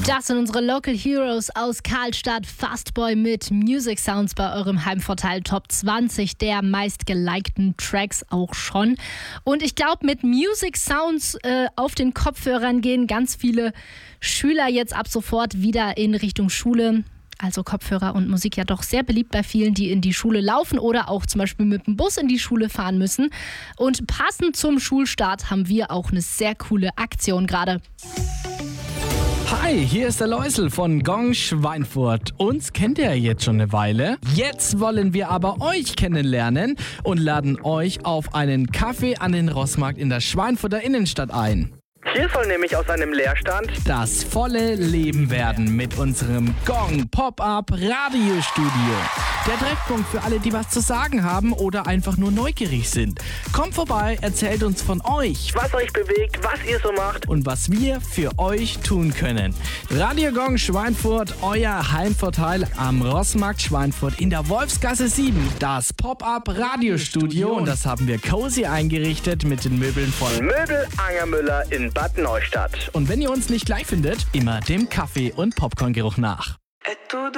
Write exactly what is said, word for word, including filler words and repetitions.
Das sind unsere Local Heroes aus Karlstadt. Fastboy mit Music Sounds bei eurem Heimvorteil Top zwanzig der meistgelikten Tracks auch schon. Und ich glaube, mit Music Sounds äh, auf den Kopfhörern gehen ganz viele Schüler jetzt ab sofort wieder in Richtung Schule. Also Kopfhörer und Musik ja doch sehr beliebt bei vielen, die in die Schule laufen oder auch zum Beispiel mit dem Bus in die Schule fahren müssen. Und passend zum Schulstart haben wir auch eine sehr coole Aktion gerade. Hi, hier ist der Läusel von Gong Schweinfurt. Uns kennt ihr jetzt schon eine Weile. Jetzt wollen wir aber euch kennenlernen und laden euch auf einen Kaffee an den Rossmarkt in der Schweinfurter Innenstadt ein. Hier soll nämlich aus einem Leerstand das volle Leben werden mit unserem Gong Pop-Up Radiostudio. Der Treffpunkt für alle, die was zu sagen haben oder einfach nur neugierig sind. Kommt vorbei, erzählt uns von euch, was euch bewegt, was ihr so macht und was wir für euch tun können. Radio Gong Schweinfurt, euer Heimvorteil am Rossmarkt Schweinfurt in der Wolfsgasse sieben. Das Pop-Up Radiostudio, und das haben wir cozy eingerichtet mit den Möbeln von Möbel Angermüller in Bad Neustadt. Und wenn ihr uns nicht gleich findet, immer dem Kaffee- und Popcorngeruch nach.